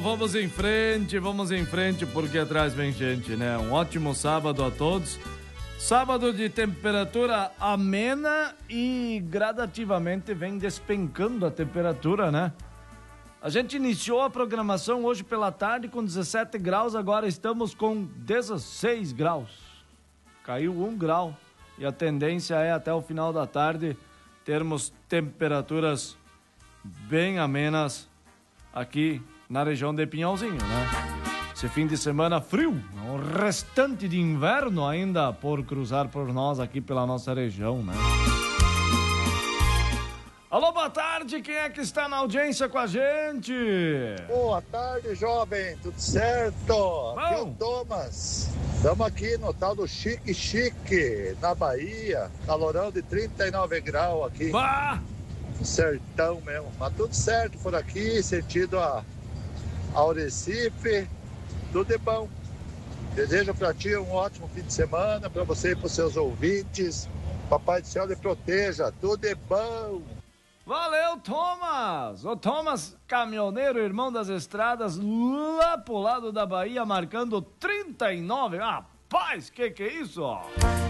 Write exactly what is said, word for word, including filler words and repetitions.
vamos em frente, vamos em frente, porque atrás vem gente, né? Um ótimo sábado a todos. Sábado de temperatura amena e gradativamente vem despencando a temperatura, né? A gente iniciou a programação hoje pela tarde com dezessete graus, agora estamos com dezesseis graus. Caiu um grau e a tendência é até o final da tarde termos temperaturas bem amenas aqui na região de Pinhalzinho, né? Esse fim de semana frio, o restante de inverno ainda por cruzar por nós aqui pela nossa região, né? Alô, boa tarde, quem é que está na audiência com a gente? Boa tarde, jovem, tudo certo? Bom. Aqui é o Thomas, estamos aqui no tal do Chique Chique, na Bahia, calorão de trinta e nove graus aqui. Bah! Sertão mesmo, mas tudo certo por aqui, sentido a, ao Recife, tudo é bom. Desejo para ti um ótimo fim de semana, para você e para os seus ouvintes. Papai do céu lhe proteja, tudo é bom. Valeu, Thomas! O Thomas, caminhoneiro, irmão das estradas, lá pro lado da Bahia, marcando trinta e nove. Rapaz, que que é isso?